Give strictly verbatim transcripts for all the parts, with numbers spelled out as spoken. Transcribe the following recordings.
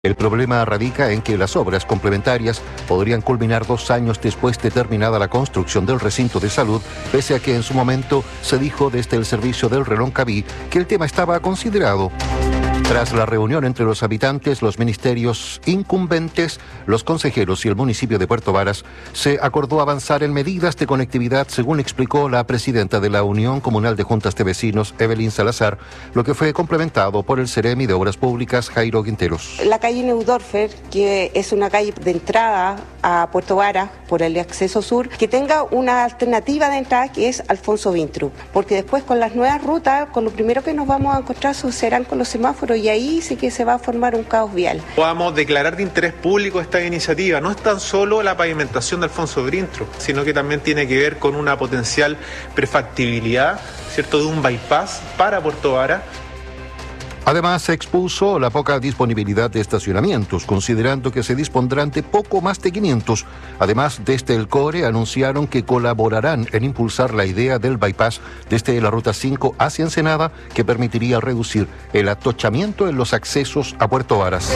El problema radica en que las obras complementarias podrían culminar dos años después de terminada la construcción del recinto de salud, pese a que en su momento se dijo desde el servicio del Reloncaví que el tema estaba considerado. Tras la reunión entre los habitantes, los ministerios incumbentes, los consejeros y el municipio de Puerto Varas, se acordó avanzar en medidas de conectividad, según explicó la presidenta de la Unión Comunal de Juntas de Vecinos, Evelyn Salazar, lo que fue complementado por el Ceremi de Obras Públicas, Jairo Quinteros. La calle Neudorfer, que es una calle de entrada a Puerto Varas por el acceso sur, que tenga una alternativa de entrada que es Alfonso Vintrup, porque después con las nuevas rutas, con lo primero que nos vamos a encontrar serán con los semáforos, y ahí sí que se va a formar un caos vial. Podamos declarar de interés público esta iniciativa. No es tan solo la pavimentación de Alfonso Vintrup, sino que también tiene que ver con una potencial prefactibilidad, ¿cierto?, de un bypass para Puerto Varas. Además, se expuso la poca disponibilidad de estacionamientos, considerando que se dispondrán de poco más de quinientos. Además, desde el CORE anunciaron que colaborarán en impulsar la idea del bypass desde la Ruta cinco hacia Ensenada, que permitiría reducir el atochamiento en los accesos a Puerto Varas.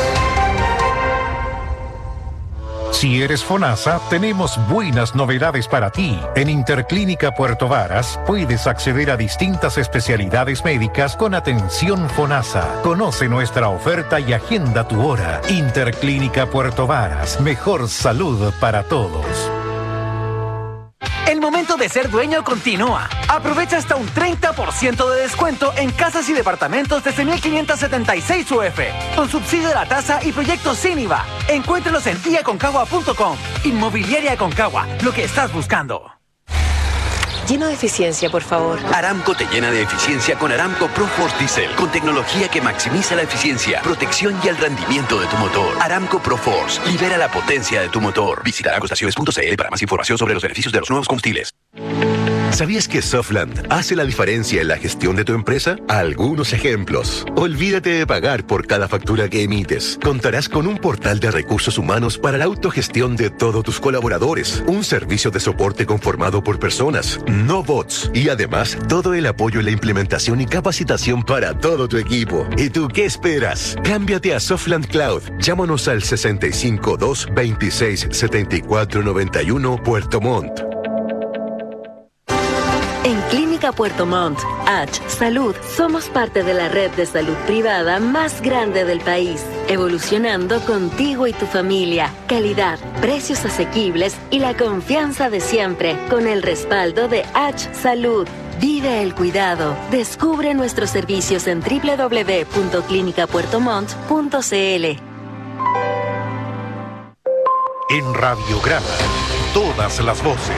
Si eres FONASA, tenemos buenas novedades para ti. En Interclínica Puerto Varas puedes acceder a distintas especialidades médicas con atención FONASA. Conoce nuestra oferta y agenda tu hora. Interclínica Puerto Varas, mejor salud para todos. El momento de ser dueño continúa. Aprovecha hasta un treinta por ciento de descuento en casas y departamentos desde mil quinientos setenta y seis U F, con subsidio de la tasa y proyectos sin I V A. Encuéntralos en i aconcagua punto com. Inmobiliaria Aconcagua, lo que estás buscando. Lleno de eficiencia, por favor. Aramco te llena de eficiencia con Aramco ProForce Diesel, con tecnología que maximiza la eficiencia, protección y el rendimiento de tu motor. Aramco ProForce, libera la potencia de tu motor. Visita aramco estaciones punto c l para más información sobre los beneficios de los nuevos combustibles. ¿Sabías que Softland hace la diferencia en la gestión de tu empresa? Algunos ejemplos. Olvídate de pagar por cada factura que emites. Contarás con un portal de recursos humanos para la autogestión de todos tus colaboradores. Un servicio de soporte conformado por personas, no bots. Y además, todo el apoyo en la implementación y capacitación para todo tu equipo. ¿Y tú qué esperas? Cámbiate a Softland Cloud. Llámanos al sesenta y cinco dos veintiséis setenta y cuatro noventa y uno Puerto Montt. En Clínica Puerto Montt, H Salud, somos parte de la red de salud privada más grande del país, evolucionando contigo y tu familia. Calidad, precios asequibles y la confianza de siempre, con el respaldo de H Salud. Vive el cuidado. Descubre nuestros servicios en doble u doble u doble u punto clínica puerto montt punto c l. En Radiograma, todas las voces.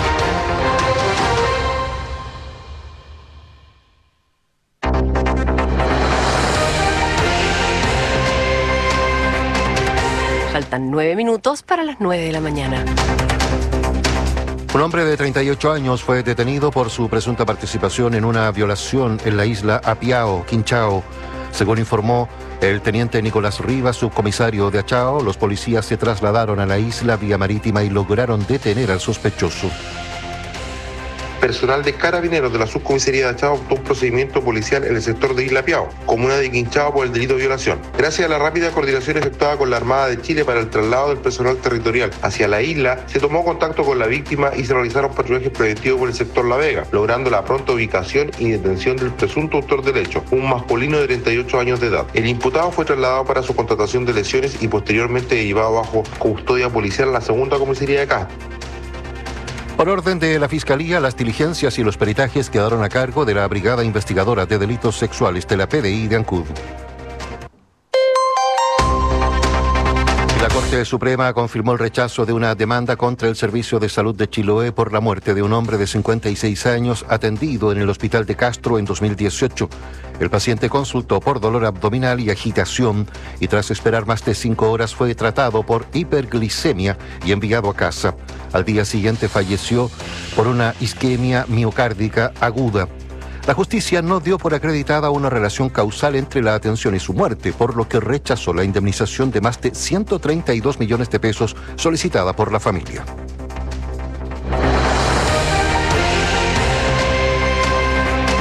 Faltan nueve minutos para las nueve de la mañana. Un hombre de treinta y ocho años fue detenido por su presunta participación en una violación en la isla Apiao, Quinchao. Según informó el teniente Nicolás Rivas, subcomisario de Achao, los policías se trasladaron a la isla vía marítima y lograron detener al sospechoso. Personal de Carabineros de la subcomisaría de Achao optó un procedimiento policial en el sector de Isla Piao, comuna de Quinchao, por el delito de violación. Gracias a la rápida coordinación efectuada con la Armada de Chile para el traslado del personal territorial hacia la isla, se tomó contacto con la víctima y se realizaron patrullajes preventivos por el sector La Vega, logrando la pronta ubicación y detención del presunto autor del hecho, un masculino de treinta y ocho años de edad. El imputado fue trasladado para su constatación de lesiones y posteriormente llevado bajo custodia policial a la segunda comisaría de Castro. Por orden de la Fiscalía, las diligencias y los peritajes quedaron a cargo de la Brigada Investigadora de Delitos Sexuales de la P D I de Ancud. La Corte Suprema confirmó el rechazo de una demanda contra el Servicio de Salud de Chiloé por la muerte de un hombre de cincuenta y seis años atendido en el Hospital de Castro en dos mil dieciocho. El paciente consultó por dolor abdominal y agitación y tras esperar más de cinco horas fue tratado por hiperglicemia y enviado a casa. Al día siguiente falleció por una isquemia miocárdica aguda. La justicia no dio por acreditada una relación causal entre la atención y su muerte, por lo que rechazó la indemnización de más de ciento treinta y dos millones de pesos solicitada por la familia.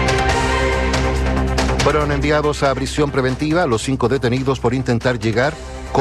Fueron enviados a prisión preventiva los cinco detenidos por intentar llegar